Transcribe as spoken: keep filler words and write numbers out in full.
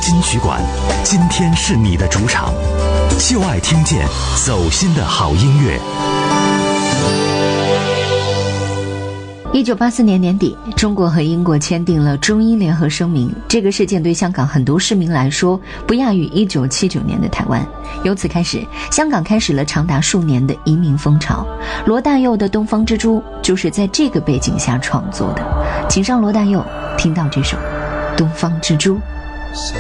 金曲馆，今天是你的主场，就爱听见走心的好音乐。 一九八四年年底，中国和英国签订了中英联合声明。这个事件对香港很多市民来说，不亚于一九七九年的台湾。由此开始，香港开始了长达数年的移民风潮。罗大佑的《东方之珠》就是在这个背景下创作的。请上罗大佑，听到这首《东方之珠》。 谁